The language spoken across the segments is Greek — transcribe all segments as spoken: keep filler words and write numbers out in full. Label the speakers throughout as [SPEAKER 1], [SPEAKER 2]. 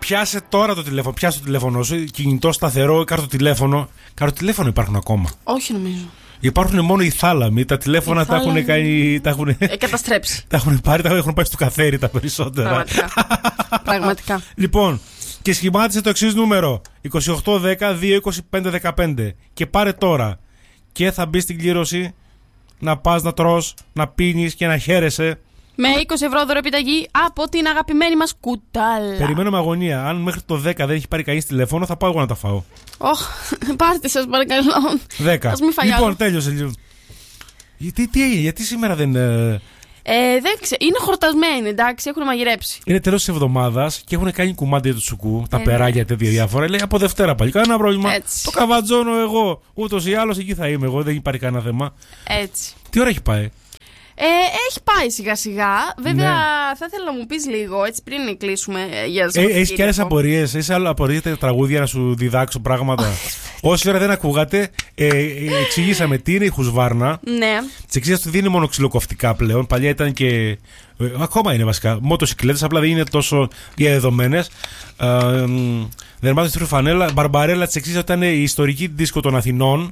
[SPEAKER 1] Πιάσε τώρα το τηλέφωνο. Πιάσε το τηλέφωνο σου. Κινητό, σταθερό, καρτοτηλέφωνο. Καρτοτηλέφωνο υπάρχουν ακόμα.
[SPEAKER 2] Όχι, νομίζω.
[SPEAKER 1] Υπάρχουν μόνο οι θάλαμοι. Τα τηλέφωνα οι τα
[SPEAKER 2] θάλαμοι...
[SPEAKER 1] έχουν κάνει. Τα έχουν...
[SPEAKER 2] Ε, καταστρέψει.
[SPEAKER 1] Τα έχουν πάρει, τα έχουν πάει στο καθαίρι τα περισσότερα.
[SPEAKER 2] Πραγματικά. Πραγματικά.
[SPEAKER 1] Λοιπόν, και σχημάτισε το εξής νούμερο: είκοσι οκτώ δέκα δύο είκοσι πέντε δεκαπέντε. Και πάρε τώρα. Και θα μπει στην κλήρωση να πας να τρως, να πίνεις και να χαίρεσαι.
[SPEAKER 2] Με είκοσι ευρώ δωρεπιταγή από την αγαπημένη μας κουτάλα.
[SPEAKER 1] Περιμένω με αγωνία. Αν μέχρι το δέκα δεν έχει πάρει κανείς τηλέφωνο, θα πάω εγώ να τα φάω.
[SPEAKER 2] Ωχ, πάρτε σας παρακαλώ.
[SPEAKER 1] δέκα.
[SPEAKER 2] Ας μην φάει
[SPEAKER 1] Λοιπόν,
[SPEAKER 2] άλλο.
[SPEAKER 1] τέλειωσε. Γιατί, τι έγινε, γιατί σήμερα δεν.
[SPEAKER 2] Ε, δεν ξέρω. Είναι χορτασμένοι, εντάξει, έχουν μαγειρέψει.
[SPEAKER 1] Είναι τέλος της εβδομάδας και έχουν κάνει κουμάντι του τσουκού, τα
[SPEAKER 2] Ε,
[SPEAKER 1] περάγια τέτοια διάφορα. Λέει από Δευτέρα πάλι. Κανένα πρόβλημα.
[SPEAKER 2] Έτσι.
[SPEAKER 1] Το καβατζώνω εγώ. Ούτως ή άλλως εκεί θα είμαι εγώ, δεν υπάρχει κανένα θέμα.
[SPEAKER 2] Έτσι.
[SPEAKER 1] Τι ώρα έχει πάει?
[SPEAKER 2] Ε, έχει πάει σιγά σιγά. Βέβαια,
[SPEAKER 1] Ναι.
[SPEAKER 2] θα ήθελα να μου πεις λίγο, έτσι πριν κλείσουμε ε, για
[SPEAKER 1] Ε,
[SPEAKER 2] Σαββατοκύριακο.
[SPEAKER 1] έχεις και άλλες απορίες? Έχεις άλλο απορίες για τραγούδια να σου διδάξω πράγματα? Όση ώρα δεν ακούγατε, ε, ε, εξηγήσαμε τι είναι η χουσβάρνα.
[SPEAKER 2] Ναι.
[SPEAKER 1] Τη εξήγησα ότι δεν είναι μόνο ξυλοκοφτικά πλέον. Παλιά ήταν και. Ε, ακόμα είναι βασικά. Μοτοσυκλέτες, απλά δεν είναι τόσο διαδεδομένες. Ε, ε, Δερμάτων στη φανέλα. Μπαρμπαρέλα, τη εξήγησα ότι ήταν η ιστορική δίσκο των Αθηνών.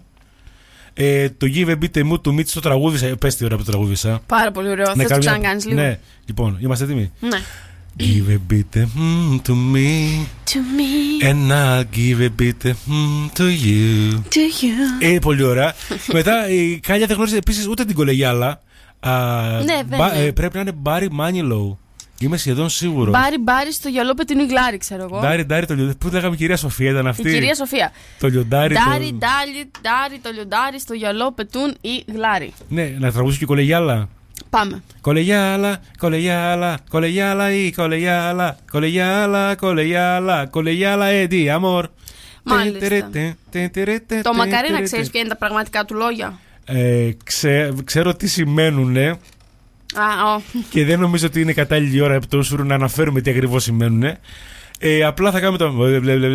[SPEAKER 1] Ε, το Give a Bit a Mood to Meet στο τραγούδισα. Πες τι ώρα που το τραγούδισα.
[SPEAKER 2] Πάρα πολύ ωραίο.
[SPEAKER 1] Ναι,
[SPEAKER 2] Θες το
[SPEAKER 1] καμιά-
[SPEAKER 2] ξανακάνεις λίγο?
[SPEAKER 1] Ναι, λοιπόν, είμαστε έτοιμοι.
[SPEAKER 2] Ναι.
[SPEAKER 1] Give a bit a mm to me.
[SPEAKER 2] To me,
[SPEAKER 1] And I'll give a bit a mm to you.
[SPEAKER 2] to you.
[SPEAKER 1] Ε, πολύ ωραία. Μετά η Κάλια δεν γνώριζε επίσης ούτε την κολεγιάλα. Α,
[SPEAKER 2] Ναι,
[SPEAKER 1] μπα-
[SPEAKER 2] βέβαια.
[SPEAKER 1] ε, πρέπει να είναι Barry Manilow. Είμαι σχεδόν σίγουρο.
[SPEAKER 2] Μπάρι μπάρι στο γυαλό πετεινού γλάρι, ξέρω εγώ.
[SPEAKER 1] Ντάρι, Ντάρι, το λιοντάρι. Πού λέγαμε, κυρία Σοφία ήταν
[SPEAKER 2] Η
[SPEAKER 1] αυτή?
[SPEAKER 2] κυρία Σοφία.
[SPEAKER 1] Το λιοντάρι.
[SPEAKER 2] Ντάρι,
[SPEAKER 1] Το...
[SPEAKER 2] ντάρι, ντάρι, το λιοντάρι στο γυαλό πετούν ή γλάρι.
[SPEAKER 1] Ναι, να τραγουδήσει και η κολεγιάλα.
[SPEAKER 2] Πάμε.
[SPEAKER 1] Κολεγιάλα, κολεγιάλα, κολεγιάλα ή κολεγιάλα, κολεγιάλα, κολεγιάλα, κολεγιάλα, έντι, αμόρ.
[SPEAKER 2] Μάλιστα. Το μακαρένα ξέρεις ποια είναι τα πραγματικά του λόγια?
[SPEAKER 1] Ε, ξέ, ξέρω τι σημαίνουνε
[SPEAKER 2] Α, ο.
[SPEAKER 1] και δεν νομίζω ότι είναι κατάλληλη ώρα επιτόσουρου να αναφέρουμε τι ακριβώς σημαίνουνε. Ε, απλά θα κάνουμε το.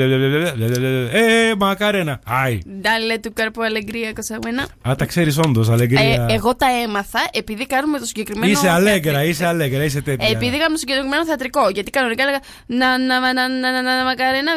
[SPEAKER 1] Ε, μακαρένα. Άι.
[SPEAKER 2] Dale tu cuerpo alegría, cosa buena.
[SPEAKER 1] Α, τα ξέρεις όντως, αλεγκρία.
[SPEAKER 2] Ε, εγώ τα έμαθα επειδή κάνουμε το συγκεκριμένο.
[SPEAKER 1] Είσαι αλέγκρα,
[SPEAKER 2] θεατρικό.
[SPEAKER 1] είσαι αλέγκρα, είσαι τέτοια.
[SPEAKER 2] Ε, επειδή κάνουμε το συγκεκριμένο θεατρικό. Γιατί κανονικά έλεγα. Να, να, να, να, να, να, μακαρένα.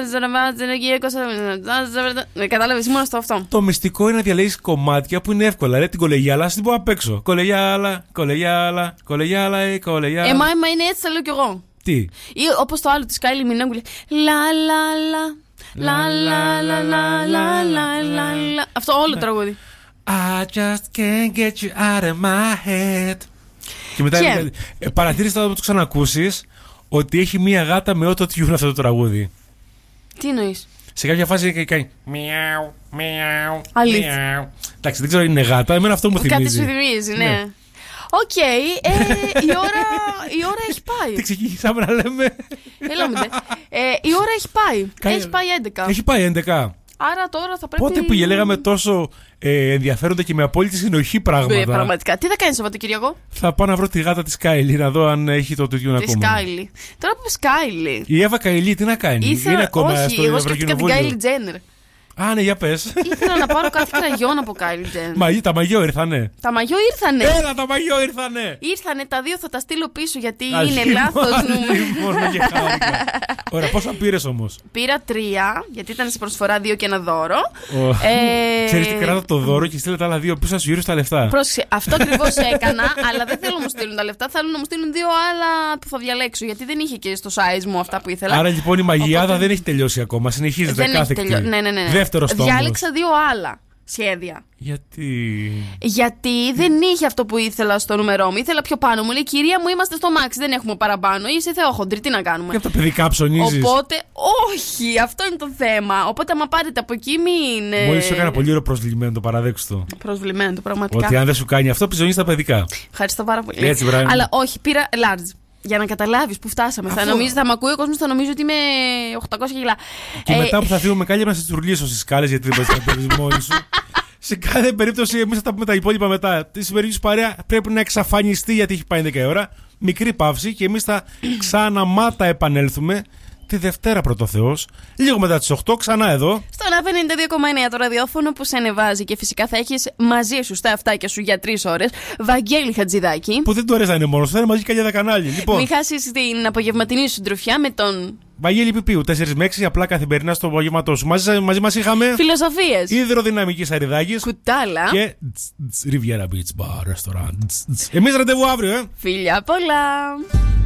[SPEAKER 2] Κατάλαβες, ήμουν στο αυτό.
[SPEAKER 1] Το μυστικό είναι να διαλέγεις κομμάτια που είναι εύκολα. Ρε την κολεγιάλα, ας την πω απ' έξω. Κολεγιάλα, κολεγιάλα, κολεγιάλα, ε, κολεγιάλα.
[SPEAKER 2] Ε, μα, μα είναι έτσι, θα λέω κι εγώ.
[SPEAKER 1] Τι?
[SPEAKER 2] Ή όπως το άλλο τη Kylie Minogue. Λα λα λα. Λα λα λα λα λα λα λα λα. Αυτό όλο το τραγούδι.
[SPEAKER 1] I just can't get you out of my head. Και μετά
[SPEAKER 2] Και-
[SPEAKER 1] ε, παρατήρησε όταν το ξανακούσεις ότι έχει μία γάτα με auto-tune αυτό το τραγούδι.
[SPEAKER 2] Τι εννοείς?
[SPEAKER 1] Σε κάποια φάση κάνει μιαου, μιαου,
[SPEAKER 2] Αλήθεια.
[SPEAKER 1] μιαου. Εντάξει, δεν ξέρω αν είναι γάτα, εμένα αυτό μου
[SPEAKER 2] Κάτι
[SPEAKER 1] θυμίζει.
[SPEAKER 2] σου θυμίζει, ναι.
[SPEAKER 1] Ναι.
[SPEAKER 2] Οκ, ε, η, ώρα, η ώρα έχει πάει.
[SPEAKER 1] Τι ξεκινήσαμε να λέμε.
[SPEAKER 2] Έλα μου, ντε. ε, η ώρα έχει πάει.
[SPEAKER 1] Κα-
[SPEAKER 2] Έχει πάει έντεκα.
[SPEAKER 1] Έχει πάει έντεκα.
[SPEAKER 2] Άρα τώρα θα πρέπει.
[SPEAKER 1] Πότε πήγε, λέγαμε τόσο ε, ενδιαφέροντα και με απόλυτη συνοχή πράγματα.
[SPEAKER 2] Ε, πραγματικά. Τι θα κάνει Σαββατοκύριακο?
[SPEAKER 1] Θα πάω να βρω τη γάτα τη Κάιλι να δω αν έχει το τουδιούν
[SPEAKER 2] Τη
[SPEAKER 1] ακόμα.
[SPEAKER 2] Σκάιλι. Τώρα που Σκάιλι.
[SPEAKER 1] Η Εύα Καηλή τι να κάνει,
[SPEAKER 2] Ήθελα...
[SPEAKER 1] είναι ακόμα
[SPEAKER 2] Όχι,
[SPEAKER 1] στο
[SPEAKER 2] εγώ σκέφτηκα την
[SPEAKER 1] Ευρωκοινοβούλιο.
[SPEAKER 2] Κάιλι Τζένερ.
[SPEAKER 1] Α, ναι, για πες.
[SPEAKER 2] Ήθελα να πάρω κάτι κραγιόν από Κάιλι Τζένερ.
[SPEAKER 1] Μα, τα μαγιό ήρθανε.
[SPEAKER 2] Τα μαγιό ήρθανε.
[SPEAKER 1] Έλα, τα μαγιό ήρθανε.
[SPEAKER 2] Ήρθανε τα δύο, θα τα στείλω πίσω γιατί
[SPEAKER 1] Α,
[SPEAKER 2] είναι
[SPEAKER 1] λοιπόν,
[SPEAKER 2] λάθος νούμερο.
[SPEAKER 1] λοιπόν, και χάρηκα. Ωραία, πόσα πήρες όμως?
[SPEAKER 2] Πήρα τρία, γιατί ήταν σε προσφορά δύο και ένα δώρο.
[SPEAKER 1] Oh.
[SPEAKER 2] Ε,
[SPEAKER 1] Ξέρεις τι, κράτα το δώρο και στείλε τα άλλα δύο πίσω να σου γυρίσουν τα λεφτά.
[SPEAKER 2] Πρόσεξε, αυτό ακριβώς έκανα, αλλά δεν θέλω να μου στείλουν τα λεφτά. Θέλω να μου στείλουν δύο άλλα που θα διαλέξω, γιατί δεν είχε και στο size μου αυτά που ήθελα.
[SPEAKER 1] Άρα λοιπόν η μαγιάδα
[SPEAKER 2] Οπότε-
[SPEAKER 1] δεν έχει τελειώσει ακόμα. Συνεχίζεται
[SPEAKER 2] δεν
[SPEAKER 1] κάθε
[SPEAKER 2] έχει τελειώσει. Ναι, ναι, ναι.
[SPEAKER 1] Δεύτερο στόχο.
[SPEAKER 2] Διάλεξα δύο άλλα σχέδια.
[SPEAKER 1] Γιατί.
[SPEAKER 2] Γιατί δεν είχε αυτό που ήθελα στο νούμερό μου. Ήθελα πιο πάνω. Μου λέει, κυρία μου, είμαστε στο Max, δεν έχουμε παραπάνω. Είσαι θεόχοντρη, τι να κάνουμε.
[SPEAKER 1] Και από τα παιδικά ψωνίζεις.
[SPEAKER 2] Οπότε, όχι, αυτό είναι το θέμα. Οπότε, άμα πάρετε από εκεί, μην. ε,
[SPEAKER 1] Μόλις σου έκανα πολύ ωραίο προσβλημένο, το παραδέξτε.
[SPEAKER 2] Προσβλημένο, πραγματικά.
[SPEAKER 1] Ότι αν δεν σου κάνει αυτό, ψωνίζεις τα παιδικά.
[SPEAKER 2] Ευχαριστώ πάρα πολύ.
[SPEAKER 1] Έτσι, μπράβο.
[SPEAKER 2] Αλλά όχι, πήρα large. Για να καταλάβεις που φτάσαμε. Θα,
[SPEAKER 1] Αφού-
[SPEAKER 2] νομίζει, θα μ' ακούει ο κόσμος, θα νομίζει ότι είμαι οκτακόσια κιλά.
[SPEAKER 1] Και
[SPEAKER 2] Ε,
[SPEAKER 1] μετά που θα φύγουμε κάλλια να σε τσουρλίσω στις σκάλες γιατί δεν μπορείς να τα μόνη σου. Σε κάθε περίπτωση, εμείς θα τα πούμε τα υπόλοιπα μετά. Τη σημερινή παρέα πρέπει να εξαφανιστεί γιατί έχει πάει έντεκα η ώρα. Μικρή παύση και εμείς θα ξαναμάτα επανέλθουμε τη Δευτέρα πρώτο Θεός. Λίγο μετά τις οκτώ, ξανά εδώ.
[SPEAKER 2] Στο Λαβ ενενήντα δύο κόμμα εννέα το ραδιόφωνο που σε ανεβάζει και φυσικά θα έχεις μαζί σου στα αυτάκια σου για τρεις ώρες Βαγγέλη Χατζηδάκη.
[SPEAKER 1] Που δεν του αρέσει να είναι μόνος, θα είναι μαζί και για τα κανάλια. Λοιπόν,
[SPEAKER 2] Μην χάσεις την απογευματινή σου ντροφιά με τον
[SPEAKER 1] Βαγγέλη Πιπίου, τέσσερα με έξι, απλά καθημερινά στο απόγευματό σου. Μαζί, μαζί μας είχαμε.
[SPEAKER 2] Φιλοσοφίες.
[SPEAKER 1] Υδροδυναμική Σαριδάκης.
[SPEAKER 2] Κουτάλα.
[SPEAKER 1] Και Riviera Beach Bar Restaurant. Εμείς ραντεβού αύριο, ε.
[SPEAKER 2] Φιλιά πολλά.